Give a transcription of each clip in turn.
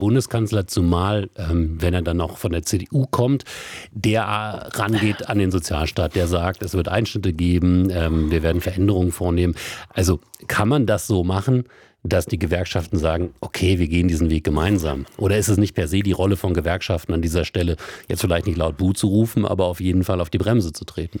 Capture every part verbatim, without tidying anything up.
Bundeskanzler, zumal ähm, wenn er dann noch von der C D U kommt, der äh, rangeht an den Sozialstaat, der sagt, es wird Einschnitte geben, ähm, wir werden Veränderungen vornehmen. Also kann man das so machen, dass die Gewerkschaften sagen, okay, wir gehen diesen Weg gemeinsam? Oder ist es nicht per se die Rolle von Gewerkschaften an dieser Stelle, jetzt vielleicht nicht laut Buh zu rufen, aber auf jeden Fall auf die Bremse zu treten?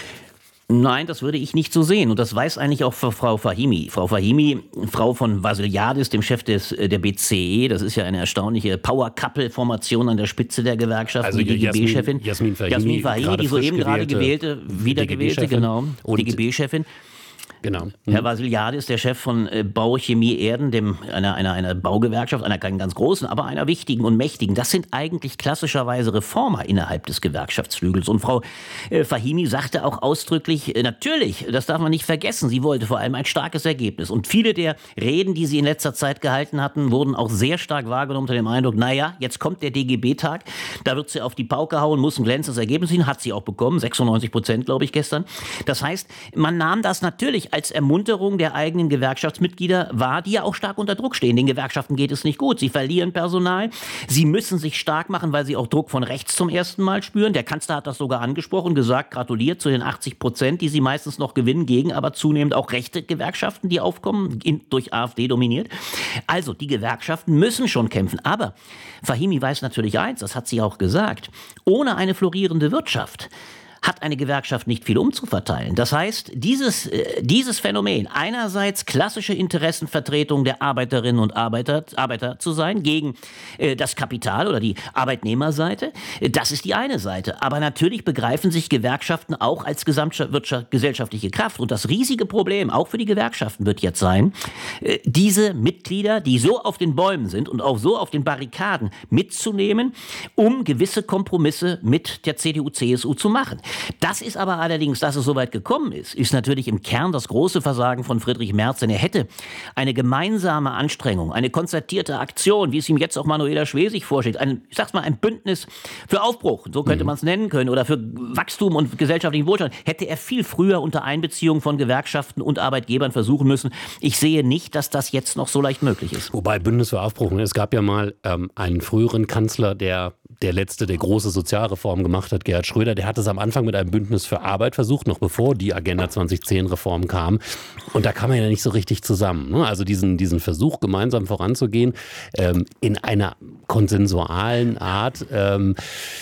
Nein, das würde ich nicht so sehen. Und das weiß eigentlich auch Frau Fahimi. Frau Fahimi, Frau von Vassiliadis, dem Chef des, der B C E, das ist ja eine erstaunliche Power-Couple-Formation an der Spitze der Gewerkschaft, also die D G B-Chefin. Jasmin Fahimi, Jasmin Fahimi, die soeben gerade gewählte, wiedergewählte, genau, D G B-Chefin. Genau. Mhm. Herr Vassiliadis, der Chef von äh, Bau Chemie Erden, dem, einer, einer, einer Baugewerkschaft, einer keinen ganz großen, aber einer wichtigen und mächtigen. Das sind eigentlich klassischerweise Reformer innerhalb des Gewerkschaftsflügels. Und Frau äh, Fahimi sagte auch ausdrücklich, äh, natürlich, das darf man nicht vergessen, sie wollte vor allem ein starkes Ergebnis. Und viele der Reden, die sie in letzter Zeit gehalten hatten, wurden auch sehr stark wahrgenommen unter dem Eindruck, naja, jetzt kommt der D G B-Tag, da wird sie auf die Pauke hauen, muss ein glänzendes Ergebnis hin, hat sie auch bekommen, sechsundneunzig Prozent, glaube ich, gestern. Das heißt, man nahm das natürlich als Ermunterung der eigenen Gewerkschaftsmitglieder wahr, die ja auch stark unter Druck stehen. Den Gewerkschaften geht es nicht gut. Sie verlieren Personal. Sie müssen sich stark machen, weil sie auch Druck von rechts zum ersten Mal spüren. Der Kanzler hat das sogar angesprochen, gesagt, gratuliert zu den achtzig Prozent, die sie meistens noch gewinnen, gegen aber zunehmend auch rechte Gewerkschaften, die aufkommen, in, durch AfD dominiert. Also, die Gewerkschaften müssen schon kämpfen. Aber Fahimi weiß natürlich eins, das hat sie auch gesagt, ohne eine florierende Wirtschaft hat eine Gewerkschaft nicht viel umzuverteilen. Das heißt, dieses, äh, dieses Phänomen, einerseits klassische Interessenvertretung der Arbeiterinnen und Arbeiter, Arbeiter zu sein gegen äh, das Kapital oder die Arbeitnehmerseite, äh, das ist die eine Seite. Aber natürlich begreifen sich Gewerkschaften auch als gesamtgesellschaftliche Kraft. Und das riesige Problem, auch für die Gewerkschaften, wird jetzt sein, äh, diese Mitglieder, die so auf den Bäumen sind und auch so auf den Barrikaden mitzunehmen, um gewisse Kompromisse mit der C D U C S U zu machen. Das ist aber allerdings, dass es so weit gekommen ist, ist natürlich im Kern das große Versagen von Friedrich Merz, denn er hätte eine gemeinsame Anstrengung, eine konzertierte Aktion, wie es ihm jetzt auch Manuela Schwesig vorschlägt, ein, ich sag's mal, ein Bündnis für Aufbruch, so könnte man es nennen können, oder für Wachstum und gesellschaftlichen Wohlstand, hätte er viel früher unter Einbeziehung von Gewerkschaften und Arbeitgebern versuchen müssen. Ich sehe nicht, dass das jetzt noch so leicht möglich ist. Wobei Bündnis für Aufbruch, es gab ja mal ähm, einen früheren Kanzler, der der letzte, der große Sozialreform gemacht hat, Gerhard Schröder, der hat es am Anfang mit einem Bündnis für Arbeit versucht, noch bevor die Agenda zwanzig zehn Reform kam. Und da kam man ja nicht so richtig zusammen. Ne? Also diesen, diesen Versuch, gemeinsam voranzugehen, ähm, in einer konsensualen Art, ähm,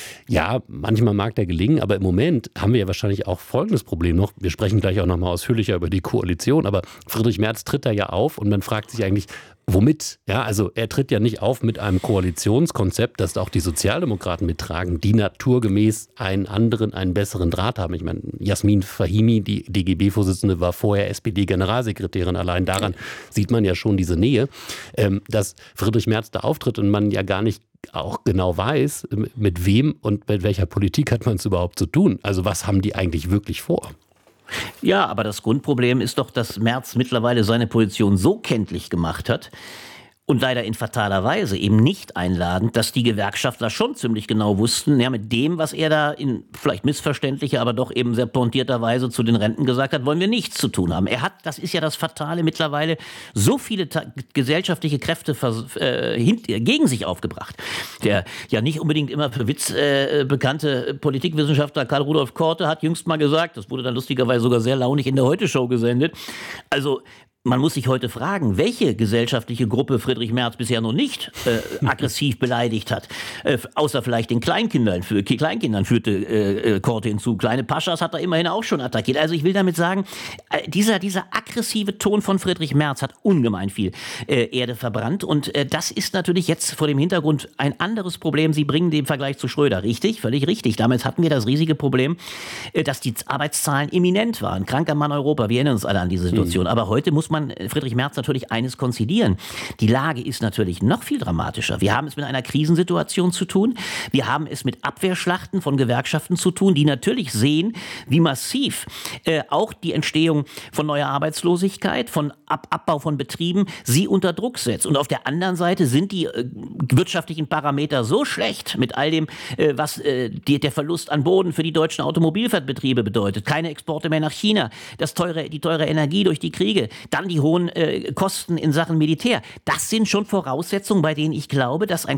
ja, manchmal mag der gelingen, aber im Moment haben wir ja wahrscheinlich auch folgendes Problem noch. Wir sprechen gleich auch noch mal ausführlicher über die Koalition, aber Friedrich Merz tritt da ja auf und man fragt sich eigentlich, womit? Ja, also er tritt ja nicht auf mit einem Koalitionskonzept, das auch die Sozialdemokraten mittragen, die naturgemäß einen anderen, einen besseren Draht haben. Ich meine, Jasmin Fahimi, die D G B-Vorsitzende, war vorher S P D-Generalsekretärin. Allein daran sieht man ja schon diese Nähe, dass Friedrich Merz da auftritt und man ja gar nicht auch genau weiß, mit wem und mit welcher Politik hat man es überhaupt zu tun. Also was haben die eigentlich wirklich vor? Ja, aber das Grundproblem ist doch, dass Merz mittlerweile seine Position so kenntlich gemacht hat und leider in fataler Weise eben nicht einladend, dass die Gewerkschaftler schon ziemlich genau wussten, ja, mit dem, was er da in vielleicht missverständlicher, aber doch eben sehr pointierter Weise zu den Renten gesagt hat, wollen wir nichts zu tun haben. Er hat, das ist ja das Fatale, mittlerweile so viele ta- gesellschaftliche Kräfte vers- äh, hint- gegen sich aufgebracht. Der ja nicht unbedingt immer für Witz äh, bekannte Politikwissenschaftler Karl Rudolf Korte hat jüngst mal gesagt, das wurde dann lustigerweise sogar sehr launig in der Heute-Show gesendet, also man muss sich heute fragen, welche gesellschaftliche Gruppe Friedrich Merz bisher noch nicht äh, aggressiv beleidigt hat. Äh, außer vielleicht den Kleinkindern. Für Kleinkindern führte äh, Korte hinzu. Kleine Paschas hat er immerhin auch schon attackiert. Also ich will damit sagen, äh, dieser, dieser aggressive Ton von Friedrich Merz hat ungemein viel äh, Erde verbrannt. Und äh, das ist natürlich jetzt vor dem Hintergrund ein anderes Problem. Sie bringen den Vergleich zu Schröder. Richtig? Völlig richtig. Damals hatten wir das riesige Problem, äh, dass die Arbeitszahlen eminent waren. Kranker Mann Europa. Wir erinnern uns alle an diese Situation. Mhm. Aber heute muss man Friedrich Merz natürlich eines konzidieren. Die Lage ist natürlich noch viel dramatischer. Wir haben es mit einer Krisensituation zu tun. Wir haben es mit Abwehrschlachten von Gewerkschaften zu tun, die natürlich sehen, wie massiv äh, auch die Entstehung von neuer Arbeitslosigkeit, von Ab- Abbau von Betrieben sie unter Druck setzt. Und auf der anderen Seite sind die äh, wirtschaftlichen Parameter so schlecht mit all dem, äh, was äh, die, der Verlust an Boden für die deutschen Automobilbetriebe bedeutet. Keine Exporte mehr nach China, das teure, die teure Energie durch die Kriege. Dann dann die hohen äh, Kosten in Sachen Militär. Das sind schon Voraussetzungen, bei denen ich glaube, dass ein